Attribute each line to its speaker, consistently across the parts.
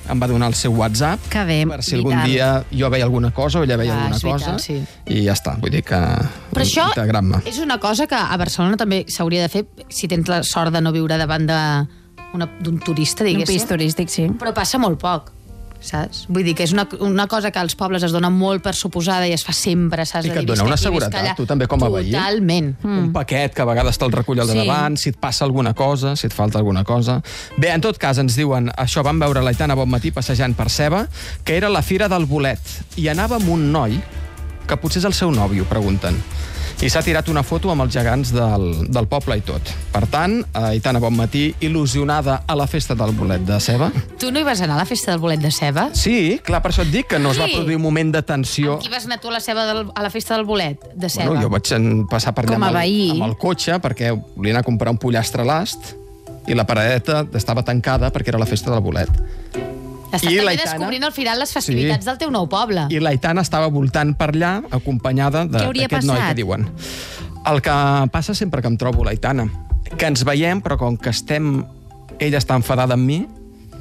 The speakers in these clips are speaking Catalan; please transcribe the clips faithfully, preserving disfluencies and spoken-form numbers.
Speaker 1: em va donar el seu WhatsApp.
Speaker 2: Que bé,
Speaker 1: per si algun dia jo veia alguna cosa o ella veia
Speaker 3: Ah,
Speaker 1: alguna
Speaker 3: és veritat,
Speaker 1: cosa.
Speaker 3: sí.
Speaker 1: I ja està, vull dir que...
Speaker 3: Però això
Speaker 1: integrar-me.
Speaker 3: és una cosa que a Barcelona també s'hauria de fer si tens la sort de no viure davant d'un turista,
Speaker 2: Un
Speaker 3: diguéssim.
Speaker 2: pis turístic, sí.
Speaker 3: Però passa molt poc, saps? Vull dir que és una, una cosa que als pobles es dona molt per suposada i es fa sempre, saps?
Speaker 1: I que
Speaker 3: De
Speaker 1: et
Speaker 3: dir,
Speaker 1: dona una
Speaker 3: visca aquí, visca
Speaker 1: seguretat,
Speaker 3: allà.
Speaker 1: tu també com a veí.
Speaker 3: Totalment.
Speaker 1: Un paquet que a vegades te'l recull al de
Speaker 2: Sí.
Speaker 1: davant, si et passa alguna cosa, si et falta alguna cosa. Bé, en tot cas, ens diuen, això vam veure l'Aitana bon matí passejant per Ceba, que era la Fira del Bolet, i anava amb un noi, que potser és el seu nòvio, pregunten. I s'ha tirat una foto amb els gegants del, del poble i tot. Per tant, Aitana bon matí, il·lusionada a la festa del bolet de Ceba.
Speaker 3: Tu no hi vas anar a la festa del bolet de Ceba?
Speaker 1: Sí, clar, per això et dic que no es va
Speaker 3: Sí.
Speaker 1: produir un moment de tensió.
Speaker 3: Amb qui vas anar tu a la, ceba del, a la festa del bolet de Ceba?
Speaker 1: Bueno, jo vaig en- passar per allà
Speaker 2: Com a
Speaker 1: amb, el,
Speaker 2: veí.
Speaker 1: amb el cotxe perquè volia anar a comprar un pollastre a l'ast i la paradeta estava tancada perquè era la festa del bolet.
Speaker 3: Estàs
Speaker 1: I
Speaker 3: també
Speaker 1: l'Aitana-
Speaker 3: descobrint al final les festivitats
Speaker 1: Sí.
Speaker 3: del teu nou poble.
Speaker 1: I l'Aitana estava voltant per allà acompanyada de-
Speaker 2: Què hauria
Speaker 1: d'aquest noi
Speaker 2: passat?
Speaker 1: que diuen. El que passa sempre que em trobo l'Aitana, que ens veiem, però com que estem... Ella està enfadada amb mi,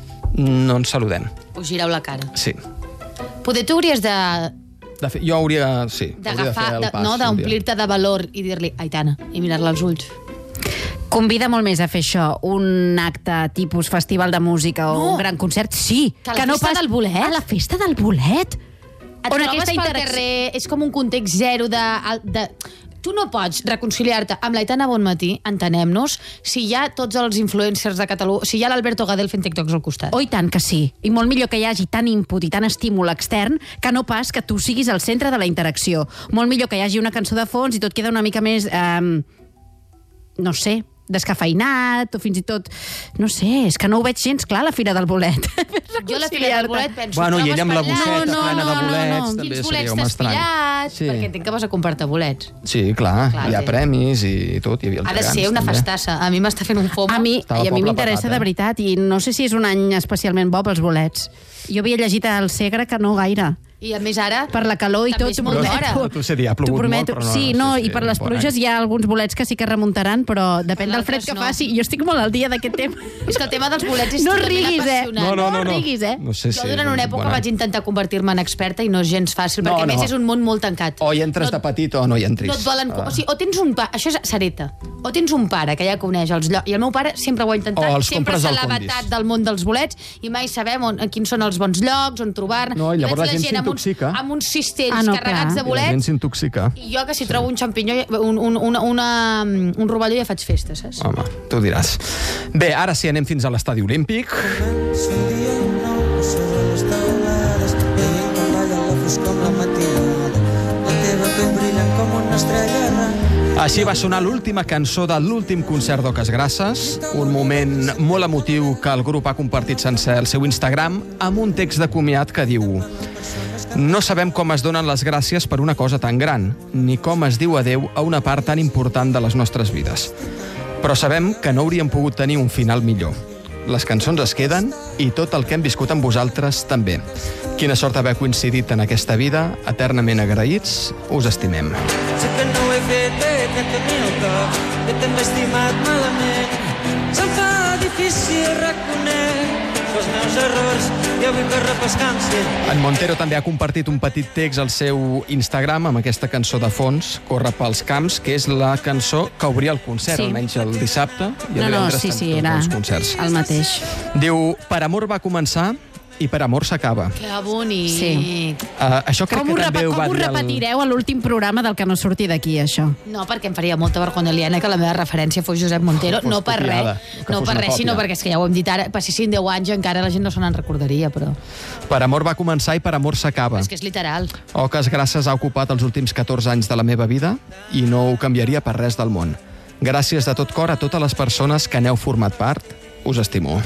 Speaker 1: no ens saludem.
Speaker 3: Us gireu la cara.
Speaker 1: Sí.
Speaker 3: Poder tu hauries de
Speaker 1: De fet, jo hauria... Sí, hauria de fer
Speaker 3: d'agafar,
Speaker 1: el
Speaker 3: de,
Speaker 1: pas.
Speaker 3: no,
Speaker 1: un dia.
Speaker 3: d'omplir-te de valor i dir-li, Aitana, i mirar-la als ulls.
Speaker 2: Convida molt més a fer això, un acte tipus festival de música o
Speaker 3: No.
Speaker 2: un gran concert. Sí,
Speaker 3: Que a la festa del bolet?
Speaker 2: A la festa del bolet.
Speaker 3: Et
Speaker 2: On
Speaker 3: trobes
Speaker 2: aquesta
Speaker 3: pel
Speaker 2: interacció-
Speaker 3: carrer, és com un context zero de... de... Tu no pots reconciliar-te amb l'Aitana Bonmatí, entenem-nos, si hi ha tots els influencers de Catalunya, si hi ha l'Alberto Gadel fent TikToks al costat.
Speaker 2: Oh, i tant que sí. I molt millor que hi hagi tant input i tant estímul extern que no pas que tu siguis el centre de la interacció. Molt millor que hi hagi una cançó de fons i tot queda una mica més... Eh, no sé, descafeinat o fins i tot... No sé, és que no ho veig gens clar, la Fira del Bolet.
Speaker 3: Jo a la Fira del Bolet penso...
Speaker 1: Bueno, i
Speaker 3: trobes
Speaker 1: ella amb la
Speaker 3: per allà,
Speaker 1: bosseta
Speaker 2: No, no,
Speaker 1: plena de
Speaker 2: no, no,
Speaker 1: bolets,
Speaker 2: no.
Speaker 1: també
Speaker 3: Quins
Speaker 1: seria
Speaker 3: bolets
Speaker 1: com
Speaker 3: t'has
Speaker 1: estrany.
Speaker 3: pillat?
Speaker 1: Sí.
Speaker 3: Perquè entenc que vas a comprar-te bolets.
Speaker 1: Sí, clar,
Speaker 3: Clar,
Speaker 1: hi ha
Speaker 3: sí.
Speaker 1: premis i tot, hi havia els
Speaker 3: Ha de
Speaker 1: gegants,
Speaker 3: ser una
Speaker 1: també.
Speaker 3: festassa. A mi m'està fent un fomo.
Speaker 2: A mi,
Speaker 1: Estava
Speaker 2: i a mi
Speaker 1: poble
Speaker 2: m'interessa
Speaker 1: patat, eh?
Speaker 2: de veritat, i no sé si és un any especialment bo pels bolets. Jo havia llegit al Segre que no gaire.
Speaker 3: I a més ara...
Speaker 2: Per la calor i
Speaker 3: També
Speaker 2: tot,
Speaker 3: és
Speaker 2: t'ho
Speaker 3: molt
Speaker 2: prometo.
Speaker 3: d'hora.
Speaker 1: Tu sé dir, ha plogut
Speaker 2: T'ho prometo.
Speaker 1: molt, però no-
Speaker 2: Sí,
Speaker 1: no
Speaker 2: no,
Speaker 1: sé si
Speaker 2: i per les
Speaker 1: bon
Speaker 2: pluges
Speaker 1: any.
Speaker 2: hi ha alguns bolets que sí que remuntaran, però depèn del fred
Speaker 3: D'altres
Speaker 2: que
Speaker 3: no.
Speaker 2: faci. Jo estic molt al dia d'aquest tema.
Speaker 3: És que el tema dels bolets és
Speaker 2: No
Speaker 3: totalment
Speaker 2: riguis, eh?
Speaker 3: apassionant.
Speaker 1: No, no, no, no.
Speaker 2: riguis, eh?
Speaker 1: No sé si
Speaker 3: Jo durant
Speaker 1: és
Speaker 3: una
Speaker 1: un
Speaker 3: època
Speaker 1: bon any.
Speaker 3: vaig intentar convertir-me en experta i no és gens fàcil,
Speaker 1: No,
Speaker 3: perquè a més
Speaker 1: no.
Speaker 3: és un món molt tancat.
Speaker 1: O hi entres
Speaker 3: no,
Speaker 1: de petit o no hi entris.
Speaker 3: No et volen...
Speaker 1: Ah.
Speaker 3: O sigui, o tens un pare... Això és sereta. O tens un pare que ja coneix els llocs... I el meu pare sempre ho ha intentat.
Speaker 1: O els
Speaker 3: sempre
Speaker 1: compres
Speaker 3: se
Speaker 1: al
Speaker 3: l'ha
Speaker 1: Condis.
Speaker 3: batat del món dels bolets i mai sabem on, quins són els bons llocs, on trobar-ne.
Speaker 1: No, i llavors
Speaker 3: veig
Speaker 1: la gent
Speaker 3: amb uns,
Speaker 1: s'intoxica.
Speaker 3: amb uns cistells
Speaker 2: Ah, no,
Speaker 3: carregats
Speaker 2: clar.
Speaker 3: de
Speaker 1: I la
Speaker 3: bolets.
Speaker 1: gent s'intoxica.
Speaker 3: I jo que si trobo un xampinyó, un, un, una, una, un rovelló ja faig festa, saps?
Speaker 1: Home, tu diràs. Bé, ara sí, anem fins a l'estadi olímpic.
Speaker 4: Començo un dia nou sobre les teulades, veient com balla la foscor amb la matinada. La teva pell brillant com una estrella errant.
Speaker 1: Així va sonar l'última cançó de l'últim concert d'Oques Grasses, un moment molt emotiu que el grup ha compartit sencer al seu Instagram amb un text de comiat que diu: no sabem com es donen les gràcies per una cosa tan gran, ni com es diu adeu a una part tan important de les nostres vides. Però sabem que no hauríem pogut tenir un final millor. Les cançons es queden i tot el que hem viscut amb vosaltres també. Quina sort haver coincidit en aquesta vida, eternament agraïts, us estimem.
Speaker 4: Sé que no ho he fet bé trenta mil cops, que també he estimat malament. Se'm fa difícil reconèixer els meus errors i avui que repescant si
Speaker 1: En Montero també ha compartit un petit text al seu Instagram amb aquesta cançó de fons, Corre pels camps, que és la cançó que obria el concert,
Speaker 2: Sí.
Speaker 1: almenys el dissabte. I
Speaker 2: No,
Speaker 1: el
Speaker 2: no,
Speaker 1: divendres
Speaker 2: sí,
Speaker 1: també
Speaker 2: sí,
Speaker 1: tots
Speaker 2: era
Speaker 1: els concerts.
Speaker 2: el mateix.
Speaker 1: Diu, per amor va començar i per amor s'acaba.
Speaker 3: Que bonic.
Speaker 2: Sí.
Speaker 1: Uh, això crec
Speaker 2: Com, ho,
Speaker 1: que també
Speaker 2: repa
Speaker 1: ho va
Speaker 2: com ho
Speaker 1: dir el...
Speaker 2: repetireu a l'últim programa del que no surti d'aquí, això?
Speaker 3: No, perquè em faria molta vergonya aliena que la meva referència fos Josep Montero.
Speaker 1: Que fos
Speaker 3: No per
Speaker 1: copiada,
Speaker 3: res,
Speaker 1: que
Speaker 3: no
Speaker 1: fos
Speaker 3: per
Speaker 1: una
Speaker 3: res, sinó
Speaker 1: còpia.
Speaker 3: perquè és que ja ho hem dit ara, passessin deu anys i encara la gent no se n'en recordaria, però
Speaker 1: Per amor va començar i per amor s'acaba.
Speaker 3: és que és literal.
Speaker 1: Oques Grasses ha ocupat els últims catorze anys de la meva vida i no ho canviaria per res del món. Gràcies de tot cor a totes les persones que n'heu format part. Us estimo.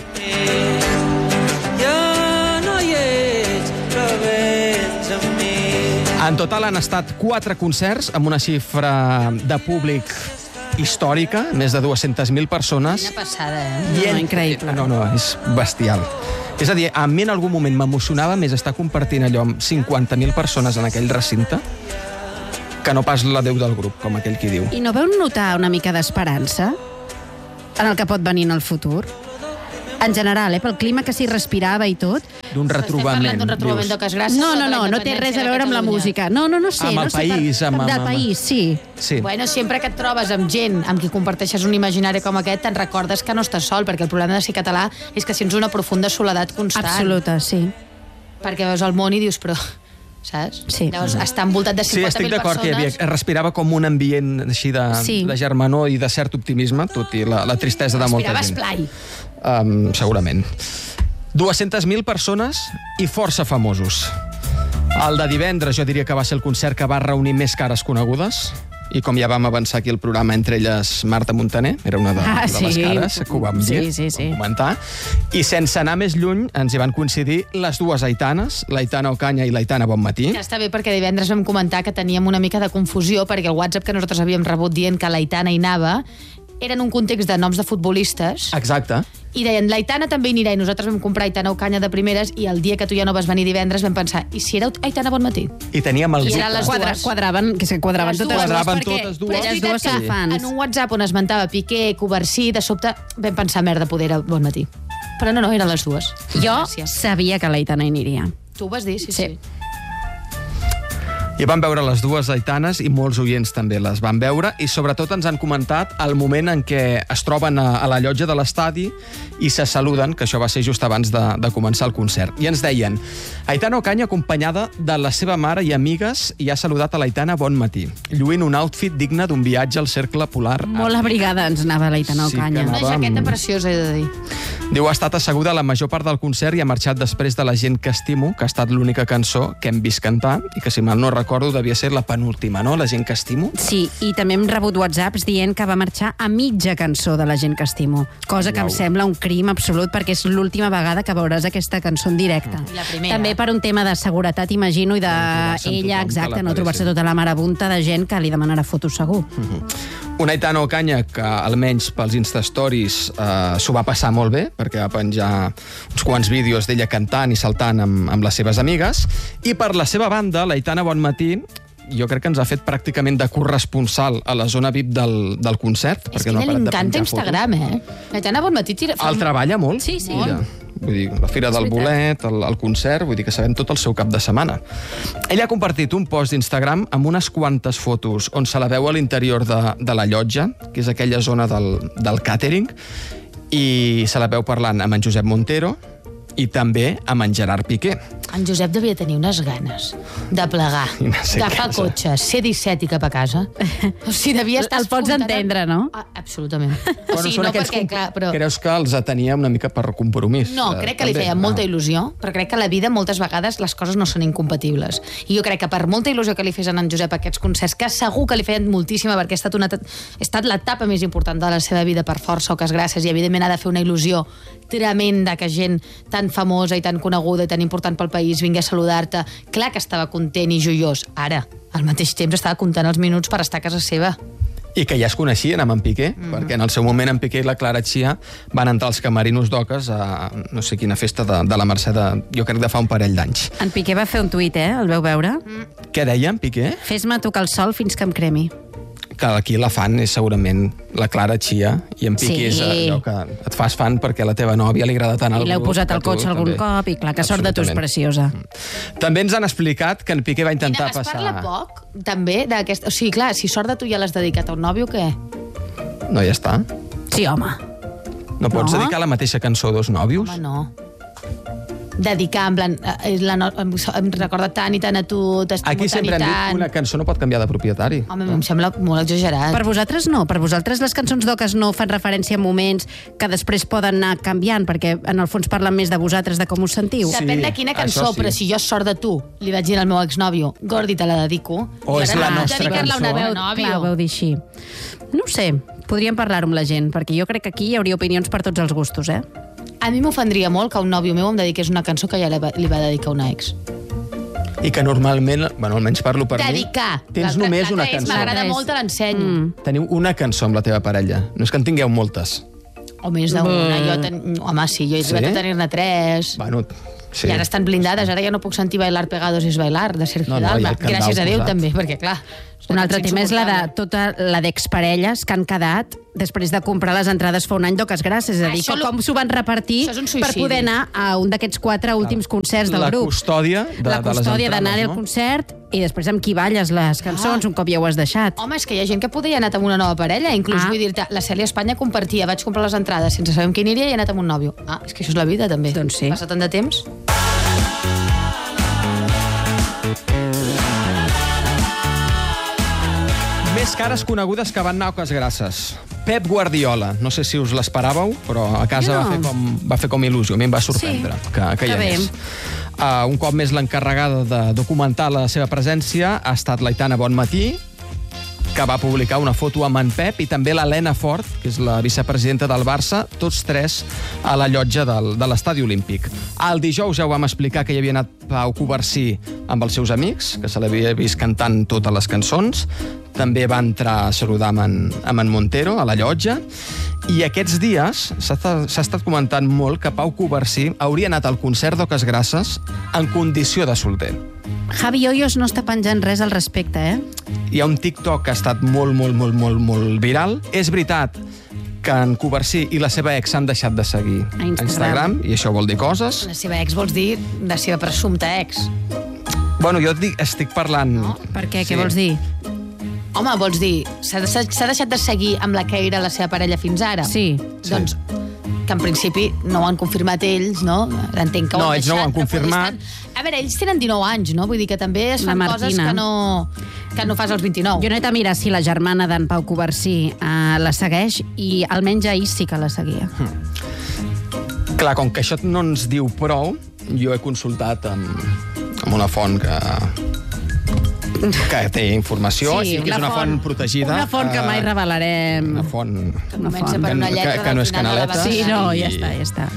Speaker 4: ja no hi ets, però vens amb mi.
Speaker 1: En total han estat quatre concerts amb una xifra de públic històrica, més de dues-centes mil persones.
Speaker 3: Quina passada, eh?
Speaker 1: I en-
Speaker 2: No, increïble.
Speaker 1: No, no, és bestial. És a dir, a mi en algun moment m'emocionava més estar compartint allò amb cinquanta mil persones en aquell recinte que no pas la Déu del grup, com aquell qui diu.
Speaker 2: I no veu notar una mica d'esperança en el que pot venir en el futur? En general, eh, pel clima que s'hi respirava i tot.
Speaker 1: D'un retrobament.
Speaker 3: Estem parlant d'un retrobament
Speaker 1: dius.
Speaker 3: d'Oques Grasses.
Speaker 2: No,
Speaker 3: o
Speaker 2: no,
Speaker 3: de la
Speaker 2: no, no té res a
Speaker 3: independència de
Speaker 2: veure amb la
Speaker 3: Catalunya?
Speaker 2: música. No, no, no sé.
Speaker 1: Amb
Speaker 2: no
Speaker 1: el
Speaker 2: sé,
Speaker 1: país,
Speaker 2: per...
Speaker 1: amb- amb-
Speaker 2: Del
Speaker 1: amb-
Speaker 2: país, sí.
Speaker 1: Sí.
Speaker 3: Bueno, sempre que et trobes amb gent amb qui comparteixes un imaginari com aquest, te'n recordes que no estàs sol, perquè el problema de ser català és que sents una profunda soledat constant.
Speaker 2: Absoluta, sí.
Speaker 3: Perquè veus el món i dius, però... Saps?
Speaker 2: Sí.
Speaker 3: Llavors, està envoltat de
Speaker 1: Sí,
Speaker 3: cinquanta
Speaker 1: estic
Speaker 3: mil
Speaker 1: d'acord que hi havia,
Speaker 3: persones...
Speaker 1: respirava com un ambient així de,
Speaker 2: Sí.
Speaker 1: de germanor i de cert optimisme, tot i la, la tristesa de molta
Speaker 3: Respirava
Speaker 1: gent.
Speaker 3: esplai.
Speaker 1: Um, segurament. dues-centes mil persones i força famosos. El de divendres jo diria que va ser el concert que va reunir més cares conegudes, i com ja vam avançar aquí el programa, entre elles Marta Montaner, era una de,
Speaker 2: Ah,
Speaker 1: de les
Speaker 2: sí.
Speaker 1: cares que ho vam
Speaker 2: Sí,
Speaker 1: dir,
Speaker 2: sí, sí.
Speaker 1: vam comentar. I sense anar més lluny, ens hi van coincidir les dues Aitanes, l'Aitana Ocaña i l'Aitana Bonmatí.
Speaker 3: Ja està bé, perquè divendres vam comentar que teníem una mica de confusió, perquè el WhatsApp que nosaltres havíem rebut dient que l'Aitana hi anava era en un context de noms de futbolistes,
Speaker 1: Exacte.
Speaker 3: i deien, l'Aitana també hi anirà, i nosaltres vam comprar Aitana Ocaña de primeres, i el dia que tu ja no vas venir divendres vam pensar, i si era Aitana Bonmatí?
Speaker 1: I teníem el
Speaker 3: I
Speaker 1: dubte.
Speaker 3: eren les
Speaker 2: Quadra,
Speaker 3: dues.
Speaker 2: quadraven, que se quadraven
Speaker 3: Les
Speaker 2: totes
Speaker 3: dues,
Speaker 2: les dues,
Speaker 1: Quadraven
Speaker 2: perquè
Speaker 1: totes dues.
Speaker 3: Però és
Speaker 2: elles
Speaker 3: veritat
Speaker 2: dues són
Speaker 3: que
Speaker 2: fans.
Speaker 3: en un WhatsApp on esmentava Piqué, Covarsí, de sobte vam pensar, merda, poder era Bon Matí. Però no, no, eren les dues.
Speaker 2: Jo
Speaker 3: Gràcies.
Speaker 2: sabia que l'Aitana hi aniria.
Speaker 3: Tu ho vas dir, sí, sí.
Speaker 2: Sí.
Speaker 3: sí.
Speaker 1: I van veure les dues Aitanes i molts oients també les van veure i sobretot ens han comentat el moment en què es troben a, a la llotja de l'estadi i se saluden, que això va ser just abans de, de començar el concert. I ens deien, Aitana Ocaña acompanyada de la seva mare i amigues i ha saludat a l'Aitana Bonmatí, lluint un outfit digne d'un viatge al cercle polar.
Speaker 2: Molt abrigada ens anava l'Aitana
Speaker 1: Sí que
Speaker 2: Ocaña.
Speaker 1: anava.
Speaker 3: Una jaqueta preciosa, he de dir.
Speaker 1: Diu, ha estat asseguda la major part del concert i ha marxat després de La gent que estimo, que ha estat l'única cançó que hem vist cantar i que, si mal no recordo, devia ser la penúltima, no? La gent que estimo.
Speaker 2: Sí, i també hem rebut whatsapps dient que va marxar a mitja cançó de La gent que estimo, cosa que
Speaker 1: Uau.
Speaker 2: em sembla un crim absolut perquè és l'última vegada que veuràs aquesta cançó en directe.
Speaker 3: I la primera.
Speaker 2: També per un tema de seguretat, imagino, i de
Speaker 1: trobar-se amb
Speaker 2: ella,
Speaker 1: tothom que
Speaker 2: exacte,
Speaker 1: la
Speaker 2: no trobar-se
Speaker 1: paressi.
Speaker 2: tota la marabunta de gent que li demanarà fotos segur.
Speaker 1: Una Aitana Ocaña que, almenys pels Instastories, eh, s'ho va passar molt bé, perquè va penjar uns quants vídeos d'ella cantant i saltant amb, amb les seves amigues. I per la seva banda, l'Aitana Bonmatí, jo crec que ens ha fet pràcticament de corresponsal a la zona V I P del, del concert.
Speaker 3: És
Speaker 1: perquè
Speaker 3: que
Speaker 1: no
Speaker 3: a
Speaker 1: ha
Speaker 3: ella li
Speaker 1: parat de
Speaker 3: encanta
Speaker 1: penjar
Speaker 3: Instagram, eh? L'Aitana Bonmatí tira...
Speaker 1: fotos. El treballa molt.
Speaker 2: Sí, sí.
Speaker 1: Ella. Vull dir, la Fira del Bolet, el, el concert, vull dir que sabem tot el seu cap de setmana. Ella ha compartit un post d'Instagram amb unes quantes fotos on se la veu a l'interior de, de la llotja, que és aquella zona del, del càtering, i se la veu parlant amb en Josep Montero i també amb en Gerard Piqué.
Speaker 3: En Josep devia tenir unes ganes de plegar,
Speaker 1: I anar a ser
Speaker 3: agafar
Speaker 1: casa.
Speaker 3: cotxe, ser disset i cap a casa. O sigui, devia estar...
Speaker 2: El pots
Speaker 3: espontant-
Speaker 2: entendre, no?
Speaker 3: Ah, absolutament.
Speaker 1: Bueno,
Speaker 3: o sigui,
Speaker 1: són
Speaker 3: no
Speaker 1: aquells
Speaker 3: perquè,
Speaker 1: com-
Speaker 3: clar, però...
Speaker 1: Creus que els atenia una mica per compromís?
Speaker 3: No,
Speaker 1: eh,
Speaker 3: crec que li
Speaker 1: també?
Speaker 3: feia molta
Speaker 1: Ah.
Speaker 3: il·lusió, però crec que a la vida moltes vegades les coses no són incompatibles. I jo crec que per molta il·lusió que li fes a en Josep aquests concerts, que segur que li feien moltíssima, perquè ha estat, una, ha estat l'etapa més important de la seva vida per força, Oques Grasses, i evidentment ha de fer una il·lusió tremenda que gent tan famosa i tan coneguda i tan important pel país vingui a saludar-te. Clar que estava content i joiós. Ara, al mateix temps, estava comptant els minuts per estar a casa seva.
Speaker 1: I que ja es coneixien amb en Piqué, mm. perquè en el seu moment en Piqué i la Clara Chia van entrar als camerinos d'Oques a no sé quina festa de, de la Mercè, de, jo crec de fa un parell d'anys.
Speaker 2: En Piqué va fer un tuit, eh? El veu veure?
Speaker 1: Què deia en Piqué?
Speaker 2: Fes-me tocar el sol fins que em cremi.
Speaker 1: Que aquí la fan és segurament la Clara Chia i en Piqué
Speaker 2: Sí.
Speaker 1: és allò que et fas fan perquè a la teva nòvia li agrada tant el
Speaker 2: I l'heu
Speaker 1: grup,
Speaker 2: posat
Speaker 1: que
Speaker 2: al
Speaker 1: tu
Speaker 2: cotxe algun
Speaker 1: també.
Speaker 2: cop i clar, que sort de tu és
Speaker 1: Absolutament.
Speaker 2: preciosa.
Speaker 1: També ens han explicat que en Piqué va intentar
Speaker 3: Quina, es
Speaker 1: passar...
Speaker 3: parla poc, també, d'aquesta... O sigui, clar, si sort de tu ja l'has dedicat a un nòvio, què?
Speaker 1: No, ja està.
Speaker 2: Sí, home.
Speaker 1: No pots
Speaker 2: No?
Speaker 1: dedicar la mateixa cançó a dos nòvios?
Speaker 3: Home, no. Dedicar, en plan, eh, la no... em, em recorda tant i tant a tu, t'estimo
Speaker 1: Aquí
Speaker 3: tant i
Speaker 1: sempre hem dit que
Speaker 3: tant...
Speaker 1: una cançó no pot canviar de propietari.
Speaker 3: Home, em sembla molt exagerat.
Speaker 2: Per vosaltres no, per vosaltres les cançons d'Oques no fan referència a moments que després poden anar canviant, perquè en el fons parlen més de vosaltres, de com us sentiu.
Speaker 1: Sí.
Speaker 3: Depèn de quina cançó,
Speaker 1: això sí.
Speaker 3: però si jo sort de tu li vaig dir al meu exnòvio, Gordi, te la dedico...
Speaker 1: O és
Speaker 3: jo
Speaker 1: la
Speaker 3: ara
Speaker 1: nostra
Speaker 3: dedicar-la a una
Speaker 1: cançó.
Speaker 3: veu
Speaker 2: Clar,
Speaker 3: nòvio.
Speaker 2: ho veu dir així. No ho sé, podríem parlar-ho amb la gent, perquè jo crec que aquí hi hauria opinions per tots els gustos, eh?
Speaker 3: A mi m'ofendria molt que un nòvio meu em dediqués una cançó que ja li va, li va dedicar una ex.
Speaker 1: I que normalment, bueno, almenys parlo per
Speaker 3: Dedicar.
Speaker 1: mi, tens
Speaker 3: L'altra-
Speaker 1: només una
Speaker 3: l'altra és,
Speaker 1: cançó.
Speaker 3: M'agrada
Speaker 2: L'altra és-
Speaker 3: molt, te l'ensenyo.
Speaker 2: Mm.
Speaker 1: Teniu una cançó amb la teva parella. No és que en tingueu moltes.
Speaker 3: O més d'una. Jo ten... Home, sí, jo he
Speaker 1: Sí?
Speaker 3: arribat a tenir-ne tres.
Speaker 1: Bueno, sí.
Speaker 3: I ara estan blindades. Ara ja no puc sentir Bailar Pegados es Bailar, de Sergio
Speaker 1: No, no,
Speaker 3: Dalma.
Speaker 1: ja et cantava
Speaker 3: Gràcies a Déu,
Speaker 1: posat.
Speaker 3: també, perquè, clar,
Speaker 2: Un altre tema és la de tota la d'exparelles que han quedat després de comprar les entrades fa un any d'Oques Grasses. És a dir,
Speaker 3: Això lo-
Speaker 2: com s'ho van repartir
Speaker 3: Això és un
Speaker 2: per
Speaker 3: suïcidi.
Speaker 2: poder anar a un d'aquests quatre últims concerts del
Speaker 1: La
Speaker 2: grup.
Speaker 1: custòdia de,
Speaker 2: la
Speaker 1: de les
Speaker 2: custòdia
Speaker 1: entrades,
Speaker 2: d'anar-hi
Speaker 1: no?
Speaker 2: al concert i després amb qui balles les cançons,
Speaker 3: Ah.
Speaker 2: un cop ja ho has deixat.
Speaker 3: Home, és que hi ha gent que podria anar amb una nova parella. Inclús,
Speaker 2: Ah.
Speaker 3: vull dir-te, la Cèlia Espanya compartia, vaig comprar les entrades sense saber amb qui aniria i he anat amb un nòvio. Ah, és que això és la vida, també.
Speaker 2: Doncs sí.
Speaker 3: Passa tant de temps.
Speaker 1: Més cares conegudes que van anar a Oques Grasses. Pep Guardiola, no sé si us l'esperàveu, però a casa
Speaker 2: Jo no.
Speaker 1: va, fer com, va fer com il·lusió. A mi em va sorprendre
Speaker 2: Sí.
Speaker 1: que, que hi
Speaker 2: Que bé.
Speaker 1: anés. Uh, un cop més l'encarregada de documentar la seva presència ha estat l'Aitana Bonmatí, que va publicar una foto amb en Pep, i també l'Helena Fort, que és la vicepresidenta del Barça, tots tres a la llotja del, de l'Estadi Olímpic. El dijous ja ho vam explicar que hi havia anat Pau Covarsí amb els seus amics, que se l'havia vist cantant totes les cançons. També va entrar a saludar amb en, amb en Montero a la llotja. I aquests dies s'ha estat- s'ha estat comentant molt que Pau Covarsí hauria anat al concert d'Oques Grasses en condició de solter.
Speaker 2: Javi Hoyos no està penjant res al respecte, eh?
Speaker 1: Hi ha un TikTok que ha estat molt, molt, molt, molt, molt viral. És veritat que en Covarsí i la seva ex s'han deixat de seguir
Speaker 2: A Instagram.
Speaker 1: i això vol dir coses.
Speaker 3: La seva ex vols dir la seva presumpta ex.
Speaker 1: Bueno, jo et dic, estic parlant...
Speaker 3: No?
Speaker 2: Per què? Què vols dir?
Speaker 3: Home, vols dir, s'ha s'ha deixat de seguir amb la que era la seva parella fins ara?
Speaker 2: Sí.
Speaker 3: Doncs que en principi no ho han confirmat ells, no? Entenc que ho
Speaker 1: No,
Speaker 3: han
Speaker 1: ells no ho
Speaker 3: deixat,
Speaker 1: han
Speaker 3: però potser
Speaker 1: confirmat.
Speaker 3: Estan... A veure, ells tenen dinou anys, no? Vull dir que també es
Speaker 2: La
Speaker 3: fan coses
Speaker 2: Martina.
Speaker 3: que no, que no fas als vint-i-nou.
Speaker 2: Jo he anat a mirar si la germana d'en Pau Covarsí eh, la segueix i almenys ahir sí que la seguia.
Speaker 1: Clar, com que això no ens diu prou, jo he consultat amb, amb una font que que té informació,
Speaker 2: Sí,
Speaker 1: i que
Speaker 2: la
Speaker 1: és una font,
Speaker 2: font-
Speaker 1: protegida.
Speaker 2: Una font que mai
Speaker 1: eh,
Speaker 2: revelarem.
Speaker 1: Una font...
Speaker 3: Comença
Speaker 2: font.
Speaker 3: per una
Speaker 1: Que-
Speaker 3: lletra
Speaker 1: que no
Speaker 3: del
Speaker 1: és
Speaker 3: final de la
Speaker 1: canaleta.
Speaker 2: Sí,
Speaker 3: vegada.
Speaker 2: no,
Speaker 1: I-
Speaker 2: ja està, ja està.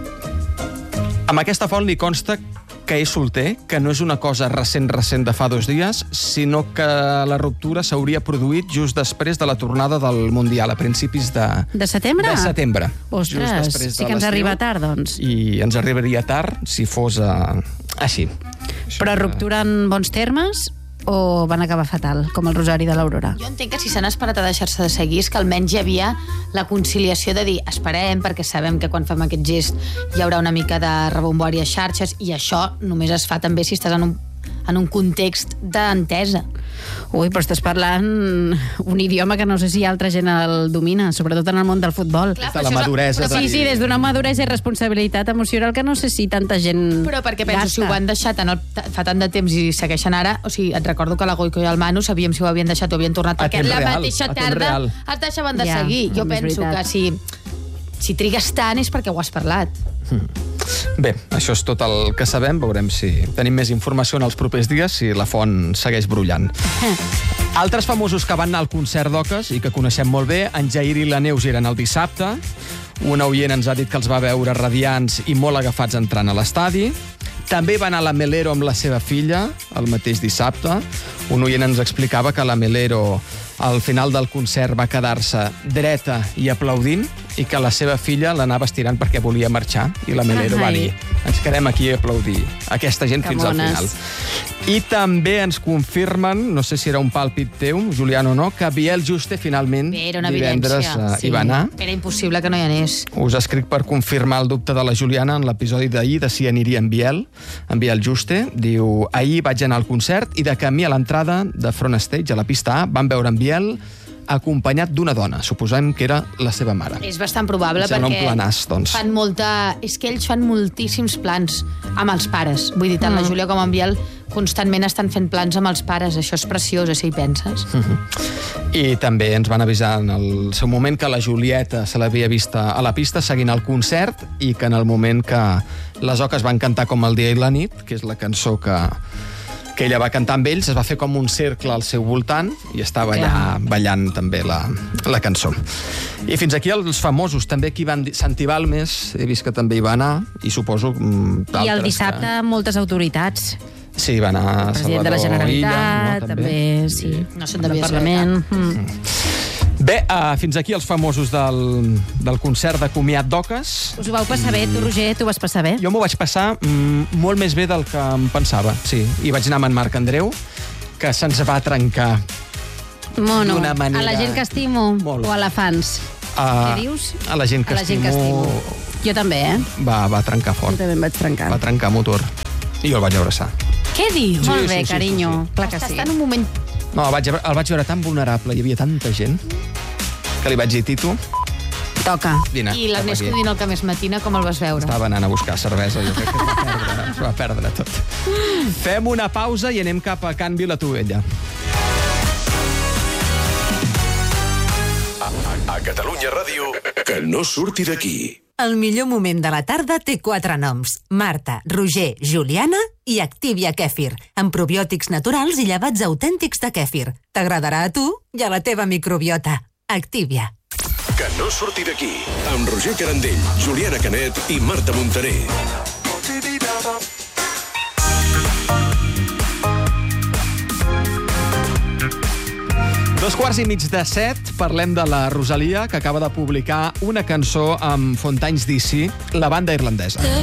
Speaker 1: Amb aquesta font li consta que és solter, que no és una cosa recent, recent de fa dos dies, sinó que la ruptura s'hauria produït just després de la tornada del Mundial, a principis de...
Speaker 2: De setembre?
Speaker 1: De setembre.
Speaker 2: Ostres,
Speaker 1: Just després
Speaker 2: sí
Speaker 1: de
Speaker 2: que ens
Speaker 1: l'estiu.
Speaker 2: arriba tard, doncs.
Speaker 1: I ens arribaria tard si fos uh, així.
Speaker 2: Però ruptura en bons termes o van acabar fatal, com el Rosari de l'Aurora?
Speaker 3: Jo entenc que si s'han esperat a deixar-se de seguir és que almenys hi havia la conciliació de dir esperem perquè sabem que quan fem aquest gest hi haurà una mica de rebombori a xarxes i això només es fa també si estàs en un, en un context d'entesa.
Speaker 2: Ui, però estàs parlant un idioma que no sé si altra gent el domina, sobretot en el món del futbol.
Speaker 3: Clar,
Speaker 1: De
Speaker 3: però
Speaker 1: la
Speaker 3: això és-
Speaker 1: maduresa.
Speaker 3: però
Speaker 1: de
Speaker 2: Sí,
Speaker 1: dir-
Speaker 2: sí, des d'una maduresa i responsabilitat emocional que no sé si tanta gent
Speaker 3: Però perquè penso,
Speaker 2: gasta.
Speaker 3: si ho van deixar tant, el- fa tant de temps i segueixen ara, o sigui, et recordo que la Goico i el Manu sabíem si ho havien deixat o havien tornat,
Speaker 1: A
Speaker 3: perquè
Speaker 1: temps
Speaker 3: la
Speaker 1: real,
Speaker 3: mateixa
Speaker 1: a temps
Speaker 3: tarda
Speaker 1: real.
Speaker 3: et deixaven de
Speaker 2: Ja,
Speaker 3: seguir. Jo
Speaker 2: és
Speaker 3: penso
Speaker 2: veritat.
Speaker 3: que si, si trigues tant és perquè ho has parlat.
Speaker 1: Bé, això és tot el que sabem. Veurem si tenim més informació en els propers dies, si la font segueix brollant. Altres famosos que van anar al concert d'Oques i que coneixem molt bé, en Jair i la Neus eren el dissabte. Una oient ens ha dit que els va veure radiants i molt agafats entrant a l'estadi. També va anar la Melero amb la seva filla el mateix dissabte. Un oient ens explicava que la Melero al final del concert va quedar-se dreta i aplaudint i que la seva filla l'anava estirant perquè volia marxar i la Melero va
Speaker 2: Ai.
Speaker 1: dir ens quedem aquí a aplaudir aquesta gent
Speaker 2: Que
Speaker 1: fins al
Speaker 2: mones.
Speaker 1: final. I també ens confirmen, no sé si era un pàlpit teu, Julián o no, que Biel Juste finalment
Speaker 3: Bé, era una
Speaker 1: divendres
Speaker 3: evidència.
Speaker 1: eh, hi va anar.
Speaker 3: Era impossible que no hi anés.
Speaker 1: Us escric per confirmar el dubte de la Juliana en l'episodi d'ahir de si aniria en Biel, en Biel Juste. Diu, ahir vaig anar al concert i de camí a l'entrada de Front Stage, a la pista A, van veure en Biel acompanyat d'una dona. Suposem que era la seva mare.
Speaker 3: És bastant probable
Speaker 1: Sembla un
Speaker 3: perquè
Speaker 1: planàs, doncs.
Speaker 3: fan molta... És que ells fan moltíssims plans amb els pares. Vull dir, tant
Speaker 2: Mm.
Speaker 3: la Júlia com en Biel constantment estan fent plans amb els pares. Això és preciós, eh, si hi penses.
Speaker 1: I també ens van avisar en el seu moment que la Julieta se l'havia vista a la pista seguint el concert i que en el moment que les Oques van cantar com el dia i la nit, que és la cançó que, que ella va cantar amb ells, es va fer com un cercle al seu voltant i estava allà ballant també la, la cançó. I fins aquí els famosos. També aquí van dir, Santi Balmes, he vist que també hi va anar, i suposo mm, d'altres
Speaker 2: I el dissabte
Speaker 1: que...
Speaker 2: moltes autoritats.
Speaker 1: Sí, va anar
Speaker 2: El president de la
Speaker 1: Salvador
Speaker 2: Generalitat,
Speaker 1: Illa, no?
Speaker 2: també, sí.
Speaker 3: No se'n
Speaker 2: del
Speaker 3: devia saber
Speaker 2: Parlament. Mm.
Speaker 1: Bé, uh, fins aquí els famosos del, del concert de comiat d'Oques.
Speaker 2: Us ho vau passar bé, tu, Roger? Tu vas passar bé?
Speaker 1: Jo m'ho vaig passar mm, molt més bé del que em pensava, sí. I vaig anar amb en Marc Andreu, que se'ns va trencar
Speaker 2: Mono.
Speaker 1: d'una manera...
Speaker 2: A la gent que estimo
Speaker 1: Molt.
Speaker 2: o a la fans?
Speaker 1: A,
Speaker 2: Què dius?
Speaker 1: A la gent que,
Speaker 2: A la gent que
Speaker 1: estimo...
Speaker 2: estimo. Jo també, eh?
Speaker 1: Va, va trencar
Speaker 2: Jo
Speaker 1: fort.
Speaker 2: també em vaig trencar.
Speaker 1: Va trencar motor. I jo el vaig abraçar.
Speaker 3: Què dius?
Speaker 1: Sí,
Speaker 2: Molt bé,
Speaker 1: sí, sí,
Speaker 2: carinyo.
Speaker 1: sí, sí.
Speaker 2: Clar que
Speaker 3: Estàs
Speaker 2: sí.
Speaker 3: en un moment...
Speaker 1: No, el vaig, el vaig veure tan vulnerable, hi havia tanta gent, que li vaig dir, Tito,
Speaker 2: Toca.
Speaker 1: vine.
Speaker 3: I
Speaker 1: cap
Speaker 3: l'Ernest
Speaker 1: aquí.
Speaker 3: Codina el que més matina, com el vas veure?
Speaker 1: Estava anant a buscar cervesa, jo crec que es va perdre, es va perdre tot. Fem una pausa i anem cap a Can Vilatovella.
Speaker 5: A, a, a Catalunya Ràdio, que no surti d'aquí.
Speaker 6: El millor moment de la tarda té quatre noms. Marta, Roger, Juliana i Activia Kèfir, amb probiòtics naturals i llevats autèntics de kèfir. T'agradarà a tu i a la teva microbiota. Activia.
Speaker 5: Que no surti d'aquí. Amb Roger Carandell, Juliana Canet i Marta Montaner.
Speaker 1: Dos quarts i mig de set, parlem de la Rosalia, que acaba de publicar una cançó amb Fontaines D C, la banda irlandesa.